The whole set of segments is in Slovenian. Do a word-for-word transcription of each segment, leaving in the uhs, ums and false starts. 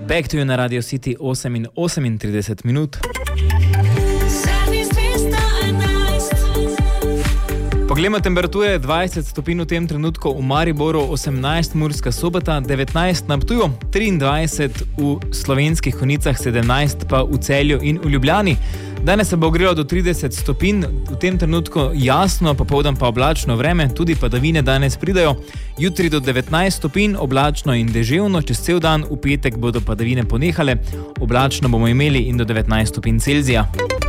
Back to you na Radio City osem in osemintrideset minut. Poglejmo temperature, dvajset stopinj v tem trenutku v Mariboru, osemnajst Murska Sobota, devetnajst na Ptuju, triindvajset v Slovenskih Konjicah, sedemnajst pa v Celju in v Ljubljani. Danes se bo ogrelo do trideset stopinj, v tem trenutku jasno, popoldan pa oblačno vreme, tudi padavine danes pridajo. Jutri do devetnajst stopinj, oblačno in deževno, čez cel dan v petek bodo padavine ponehale, oblačno bomo imeli in do devetnajst stopinj Celzija.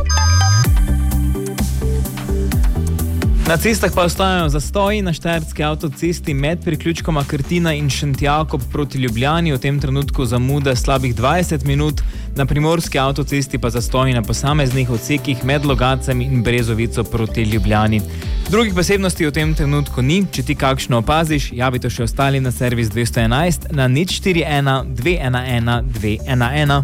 Na cestah pa ostajajo zastoji na štajerski avtocesti med priključkoma Krtina in Šentjakob proti Ljubljani, v tem trenutku zamuda slabih dvajset minut, na primorski avtocesti pa zastoji na posameznih odsekih med Logacami in Brezovico proti Ljubljani. Drugih posebnosti v tem trenutku ni, če ti kakšno opaziš, javi to še ostali na servis dvesto enajst na nič štiri ena dve ena ena dve ena ena.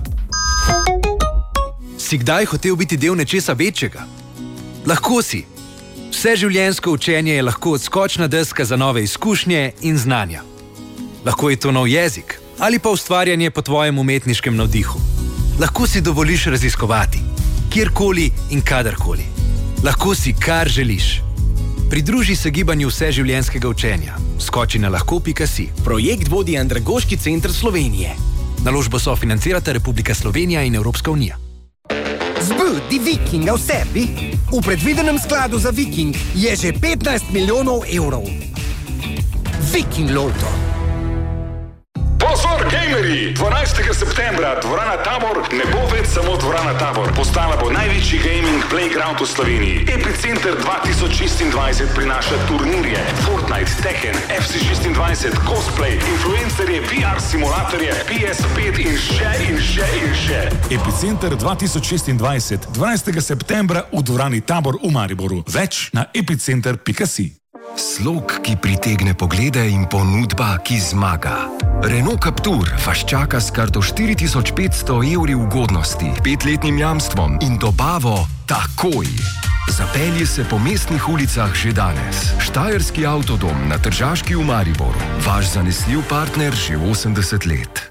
Si kdaj hotel biti del nečesa večjega? Lahko si. Vse življenjsko učenje je lahko odskočna deska za nove izkušnje in znanja. Lahko je to nov jezik ali pa ustvarjanje po tvojem umetniškem navdihu. Lahko si dovoliš raziskovati, kjerkoli in kadarkoli. Lahko si, kar želiš. Pridruži se gibanju vseživljenjskega učenja. Skoči na lahko pika si. Projekt vodi Andragoški center Slovenije. Naložbo sofinancirata Republika Slovenija in Evropska unija. Zbudi Vikinga v sebi. V predvidenem skladu za Viking je že petnajst milijonov evrov. Viking Lotto. Pozor, gamerji! dvanajstega septembra dvorana Tabor ne bo več samo dvorana Tabor. Postala bo največji gaming playground v Sloveniji. Epicenter dva tisoč šestindvajset prinaša turnirje, Fortnite, Tekken, F C šestindvajset, cosplay, influencerje, V R simulatorje, P S pet in še in še in še. Epicenter dva tisoč šestindvajset, dvanajstega septembra v dvorani Tabor v Mariboru. Več na epicenter pika si. Slog, ki pritegne poglede in ponudba, ki zmaga. Renault Captur vas čaka s kar do štiri tisoč petsto evri ugodnosti, petletnim jamstvom in dobavo takoj. Zapelji se po mestnih ulicah že danes. Štajerski avtodom na Tržaški v Mariboru. Vaš zanesljiv partner že osemdeset let.